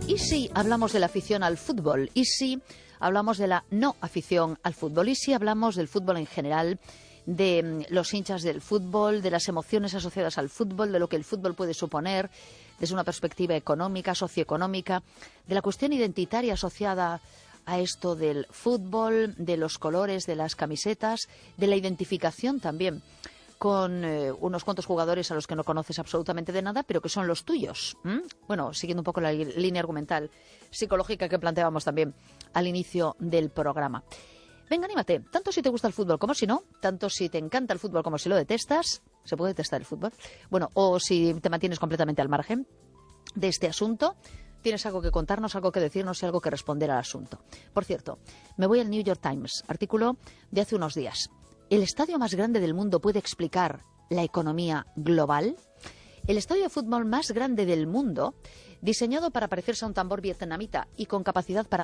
¿Y si hablamos de la afición al fútbol? ¿Y si hablamos de la no afición al fútbol? ¿Y si hablamos del fútbol en general, de los hinchas del fútbol, de las emociones asociadas al fútbol, de lo que el fútbol puede suponer desde una perspectiva económica, socioeconómica, de la cuestión identitaria asociada a esto del fútbol, de los colores, de las camisetas, de la identificación también con unos cuantos jugadores a los que no conoces absolutamente de nada, pero que son los tuyos? Bueno, siguiendo un poco la línea argumental psicológica que planteábamos también al inicio del programa. Venga, anímate, tanto si te gusta el fútbol como si no, tanto si te encanta el fútbol como si lo detestas. ¿Se puede detestar el fútbol? Bueno, o si te mantienes completamente al margen de este asunto. Tienes algo que contarnos, algo que decirnos y algo que responder al asunto. Por cierto, me voy al New York Times, artículo de hace unos días. ¿El estadio más grande del mundo puede explicar la economía global? El estadio de fútbol más grande del mundo, diseñado para parecerse a un tambor vietnamita y con capacidad para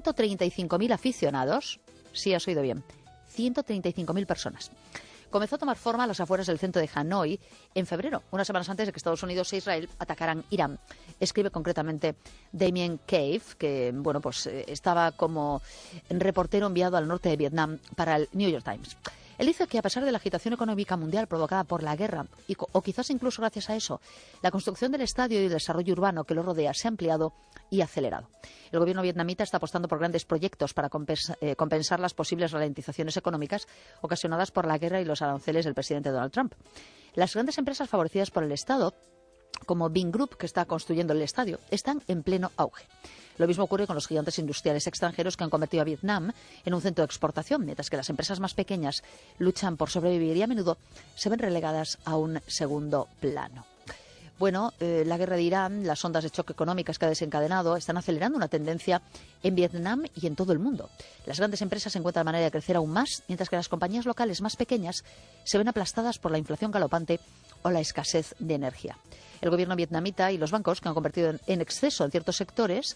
135.000 aficionados, sí has oído bien, 135.000 personas, comenzó a tomar forma a las afueras del centro de Hanoi en febrero, unas semanas antes de que Estados Unidos e Israel atacaran Irán. Escribe concretamente Damien Cave, que bueno, pues estaba como reportero enviado al norte de Vietnam para el New York Times. Él dice que a pesar de la agitación económica mundial provocada por la guerra, o quizás incluso gracias a eso, la construcción del estadio y el desarrollo urbano que lo rodea se ha ampliado y acelerado. El gobierno vietnamita está apostando por grandes proyectos para compensar las posibles ralentizaciones económicas ocasionadas por la guerra y los aranceles del presidente Donald Trump. Las grandes empresas favorecidas por el Estado, como Bing Group, que está construyendo el estadio, están en pleno auge. Lo mismo ocurre con los gigantes industriales extranjeros que han convertido a Vietnam en un centro de exportación, mientras que las empresas más pequeñas luchan por sobrevivir y a menudo se ven relegadas a un segundo plano. Bueno, la guerra de Irán, las ondas de choque económicas que ha desencadenado, están acelerando una tendencia en Vietnam y en todo el mundo. Las grandes empresas encuentran manera de crecer aún más, mientras que las compañías locales más pequeñas se ven aplastadas por la inflación galopante o la escasez de energía. El gobierno vietnamita y los bancos que han convertido en exceso en ciertos sectores,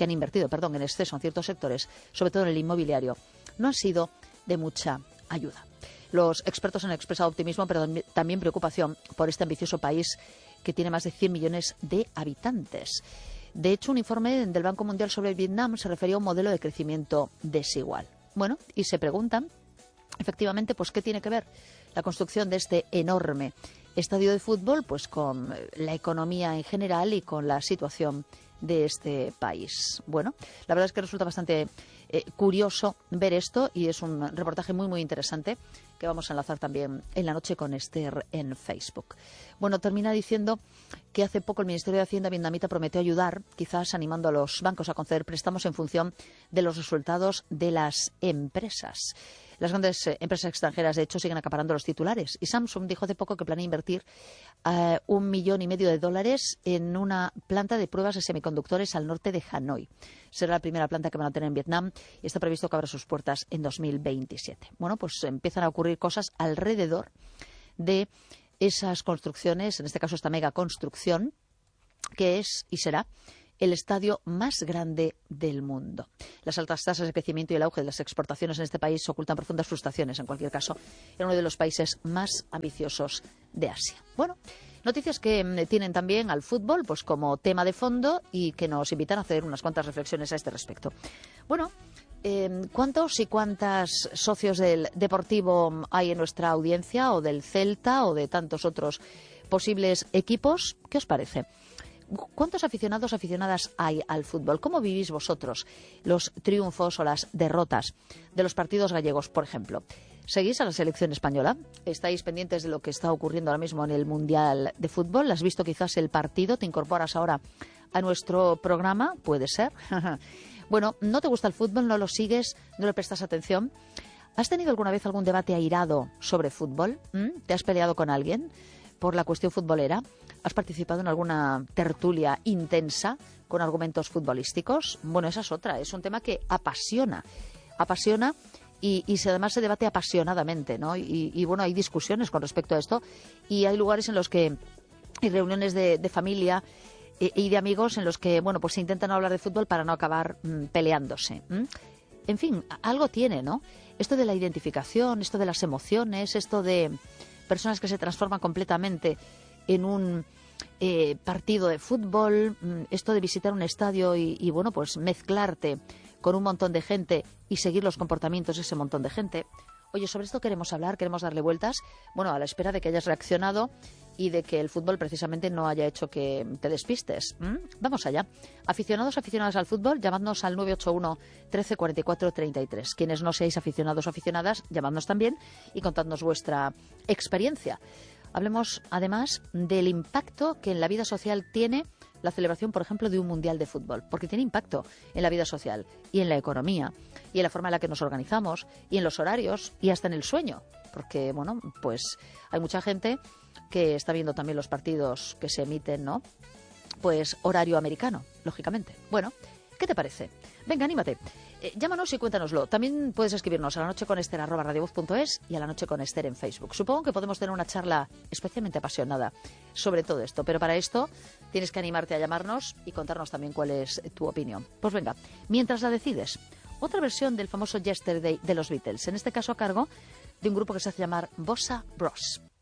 en exceso en ciertos sectores, sobre todo en el inmobiliario, no han sido de mucha ayuda. Los expertos han expresado optimismo, pero también preocupación por este ambicioso país que tiene más de 100 millones de habitantes. De hecho, un informe del Banco Mundial sobre Vietnam se refería a un modelo de crecimiento desigual. Bueno, y se preguntan, efectivamente, pues ¿qué tiene que ver la construcción de este enorme estadio de fútbol pues con la economía en general y con la situación de este país? Bueno, la verdad es que resulta bastante curioso ver esto y es un reportaje muy, muy interesante que vamos a enlazar también en la noche con Esther en Facebook. Bueno, termina diciendo que hace poco el Ministerio de Hacienda vietnamita prometió ayudar, quizás animando a los bancos a conceder préstamos en función de los resultados de las empresas. Las grandes empresas extranjeras, de hecho, siguen acaparando los titulares. Y Samsung dijo hace poco que planea invertir $1,5 millones en una planta de pruebas de semiconductores al norte de Hanoi. Será la primera planta que van a tener en Vietnam y está previsto que abra sus puertas en 2027. Bueno, pues empiezan a ocurrir cosas alrededor de esas construcciones, en este caso esta mega construcción, que es y será el estadio más grande del mundo. Las altas tasas de crecimiento y el auge de las exportaciones en este país ocultan profundas frustraciones, en cualquier caso, en uno de los países más ambiciosos de Asia. Bueno, noticias que tienen también al fútbol pues como tema de fondo y que nos invitan a hacer unas cuantas reflexiones a este respecto. Bueno, ¿cuántos y cuántas socios del Deportivo hay en nuestra audiencia, o del Celta, o de tantos otros posibles equipos? ¿Qué os parece? ¿Cuántos aficionados o aficionadas hay al fútbol? ¿Cómo vivís vosotros los triunfos o las derrotas de los partidos gallegos, por ejemplo? ¿Seguís a la selección española? ¿Estáis pendientes de lo que está ocurriendo ahora mismo en el Mundial de Fútbol? ¿Has visto quizás el partido? ¿Te incorporas ahora a nuestro programa? Puede ser. Bueno, ¿no te gusta el fútbol? ¿No lo sigues? ¿No le prestas atención? ¿Has tenido alguna vez algún debate airado sobre fútbol? ¿Te has peleado con alguien por la cuestión futbolera? ¿Has participado en alguna tertulia intensa con argumentos futbolísticos? Bueno, esa es otra. Es un tema que apasiona y además se debate apasionadamente, ¿no? Y bueno, hay discusiones con respecto a esto y hay lugares en los que hay reuniones de familia y de amigos en los que, bueno, pues se intentan hablar de fútbol para no acabar peleándose. En fin, algo tiene, ¿no? Esto de la identificación, esto de las emociones, esto de personas que se transforman completamente en un partido de fútbol, esto de visitar un estadio y bueno, pues mezclarte con un montón de gente y seguir los comportamientos de ese montón de gente. Oye, sobre esto queremos hablar, queremos darle vueltas, bueno, a la espera de que hayas reaccionado y de que el fútbol precisamente no haya hecho que te despistes. Vamos allá. Aficionadas al fútbol, llamadnos al 981 13 44 33. Quienes no seáis aficionados o aficionadas, llamadnos también y contadnos vuestra experiencia. Hablemos, además, del impacto que en la vida social tiene la celebración, por ejemplo, de un mundial de fútbol, porque tiene impacto en la vida social y en la economía y en la forma en la que nos organizamos y en los horarios y hasta en el sueño, porque, bueno, pues hay mucha gente que está viendo también los partidos que se emiten, ¿no? Pues horario americano, lógicamente. Bueno, ¿qué te parece? Venga, anímate. Llámanos y cuéntanoslo. También puedes escribirnos a lanocheconester@radiovoz.es y a La Noche con Ester en Facebook. Supongo que podemos tener una charla especialmente apasionada sobre todo esto, pero para esto tienes que animarte a llamarnos y contarnos también cuál es tu opinión. Pues venga, mientras la decides, otra versión del famoso Yesterday de los Beatles, en este caso a cargo de un grupo que se hace llamar Bossa Bros.